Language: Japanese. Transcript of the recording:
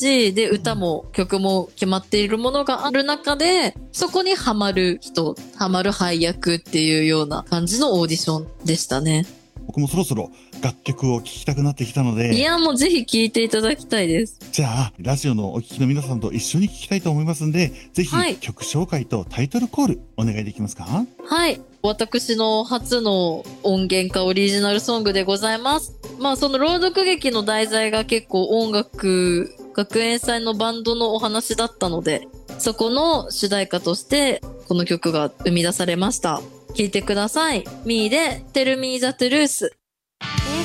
し、で、歌も曲も決まっているものがある中で、そこにハマる人、ハマる配役っていうような感じのオーディションでしたね。 僕もそろそろ楽曲を聴きたくなってきたので。 いや、もうぜひ聴いていただきたいです。 じゃあ、ラジオのお聴きの皆さんと一緒に聴きたいと思いますんで、ぜひ曲紹介とタイトルコールお願いできますか？ はい。私の初の音源化オリジナルソングでございます。まあその朗読劇の題材が結構音楽、学園祭のバンドのお話だったので、そこの主題歌としてこの曲が生み出されました。聴いてください。ミーで Tell Me the Truth。